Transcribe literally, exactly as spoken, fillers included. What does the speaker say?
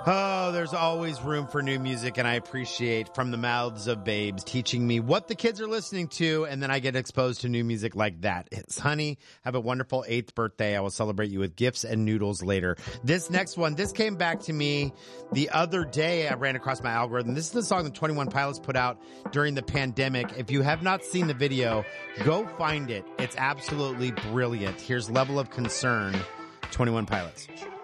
Oh, there's always room for new music, and I appreciate From the Mouths of Babes teaching me what the kids are listening to, and then I get exposed to new music like that. It's Honey, have a wonderful eighth birthday. I will celebrate you with gifts and noodles later. This next one, this came back to me the other day. I ran across my algorithm. This is the song that twenty-one Pilots put out during the pandemic. If you have not seen the video, go find it. It's absolutely brilliant. Here's Level of Concern, twenty-one Pilots.